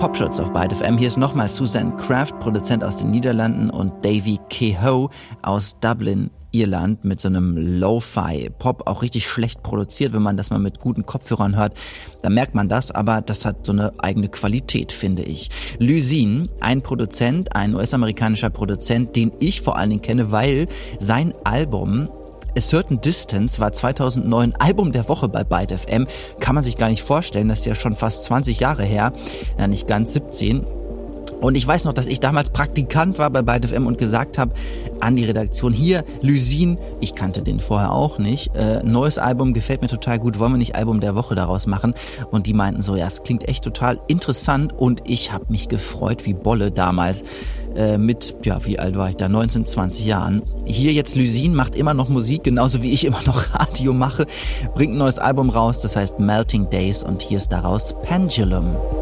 Popschutz auf Byte FM. Hier ist nochmal Susan Craft, Produzent aus den Niederlanden, und Davy Kehoe aus Dublin, Irland, mit so einem Lo-Fi-Pop, auch richtig schlecht produziert. Wenn man das mal mit guten Kopfhörern hört, dann merkt man das, aber das hat so eine eigene Qualität, finde ich. Lysin, ein Produzent, ein US-amerikanischer Produzent, den ich vor allen Dingen kenne, weil sein Album A Certain Distance war 2009 Album der Woche bei Byte FM. Kann man sich gar nicht vorstellen, das ist ja schon fast 20 Jahre her, ja nicht ganz, 17. Und ich weiß noch, dass ich damals Praktikant war bei Byte FM und gesagt habe an die Redaktion, hier, Lysin, ich kannte den vorher auch nicht, neues Album, gefällt mir total gut, wollen wir nicht Album der Woche daraus machen? Und die meinten so, ja, es klingt echt total interessant, und ich habe mich gefreut wie Bolle damals mit, ja, wie alt war ich da, 19, 20 Jahren. Hier jetzt Lysin, macht immer noch Musik, genauso wie ich immer noch Radio mache, bringt ein neues Album raus, das heißt Melting Days, und hier ist daraus Pendulum.